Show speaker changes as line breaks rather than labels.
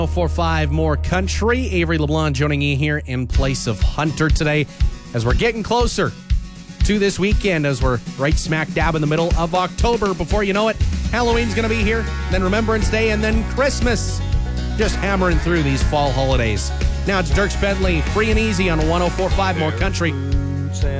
1045 More Country. Avery LeBlanc joining you here in place of Hunter today as we're getting closer to this weekend, as we're right smack dab in the middle of October. Before you know it, Halloween's going to be here, then Remembrance Day, and then Christmas. Just hammering through these fall holidays. Now it's Dierks Bentley, Free and Easy on 1045 More Country.